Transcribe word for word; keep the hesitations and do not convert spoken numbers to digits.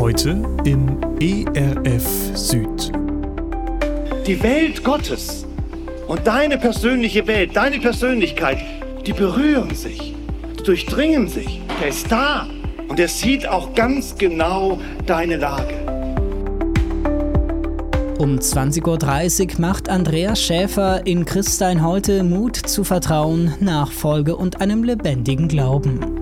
Heute im E R F Süd. Die Welt Gottes und deine persönliche Welt, deine Persönlichkeit, die berühren sich, die durchdringen sich. Er ist da und er sieht auch ganz genau deine Lage. Um zwanzig Uhr dreißig macht Andreas Schäfer in Christsein heute Mut zu Vertrauen, Nachfolge und einem lebendigen Glauben.